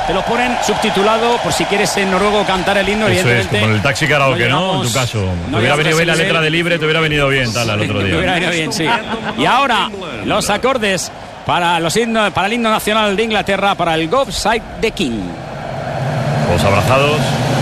te lo ponen subtitulado por si quieres en noruego cantar el himno. Eso es, como en el taxi karaoke, ¿no? En tu caso. Te hubiera venido bien la letra de Libre, te hubiera venido bien, tal, al otro día. Te hubiera venido bien, sí. Y ahora, los acordes para el himno nacional de Inglaterra, para el God Save the King. Todos abrazados.